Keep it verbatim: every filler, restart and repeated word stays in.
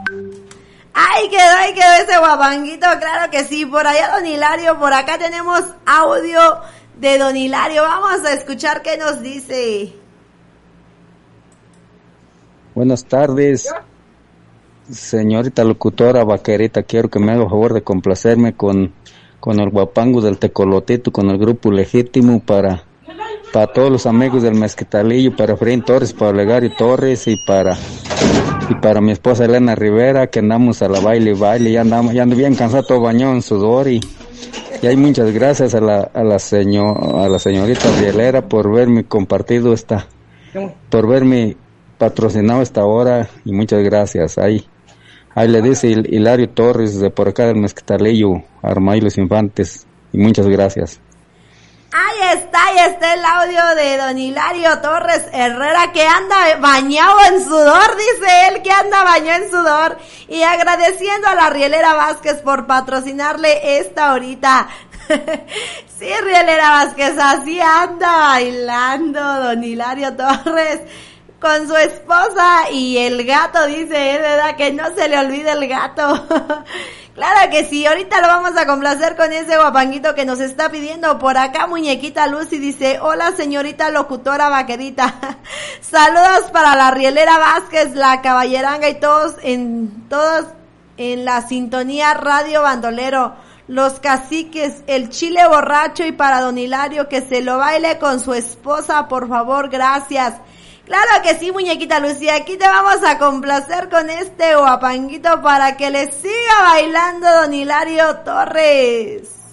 Ahí quedó, ahí quedó ese guapanguito, claro que sí. Por allá don Hilario, por acá tenemos audio de don Hilario. Vamos a escuchar qué nos dice. Buenas tardes, señorita locutora vaquerita. Quiero que me haga el favor de complacerme con, con el guapango del Tecolotito, con el grupo legítimo para, para todos los amigos del Mezquitalillo, para Efraín Torres, para Olegario Torres y para... y para mi esposa Elena Rivera, que andamos a la baile y baile, ya andamos, ya ando bien cansado, todo bañado en sudor, y, y hay muchas gracias a la, a la señor, a la señorita Rielera por verme compartido esta, por verme patrocinado esta hora, y muchas gracias. Ahí, ahí le dice Hilario Torres de por acá del Mezquitalillo, Armay Los Infantes, y muchas gracias. Ahí está, ahí está el audio de don Hilario Torres Herrera, que anda bañado en sudor, dice él, que anda bañado en sudor, y agradeciendo a la Rielera Vázquez por patrocinarle esta horita. Sí, Rielera Vázquez, así anda bailando don Hilario Torres con su esposa y el gato, dice él, ¿verdad? Que no se le olvide el gato. Claro que sí, ahorita lo vamos a complacer con ese guapanguito que nos está pidiendo por acá Muñequita Lucy, dice, hola señorita locutora vaquerita, saludos para la Rielera Vázquez, la Caballeranga y todos en, todos en la sintonía Radio Bandolero, los caciques, el chile borracho, y para don Hilario que se lo baile con su esposa, por favor, gracias. Claro que sí, Muñequita Lucía, aquí te vamos a complacer con este guapanguito para que le siga bailando don Hilario Torres.